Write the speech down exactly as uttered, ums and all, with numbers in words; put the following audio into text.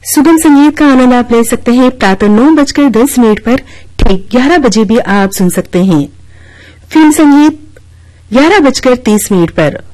सुगम संगीत का आनंद आप ले सकते हैं प्रातः नौ बजकर दस मिनट पर, ठीक ग्यारह बजे भी आप सुन सकते हैं। फिल्म संगीत ग्यारह बजकर तीस मिनट पर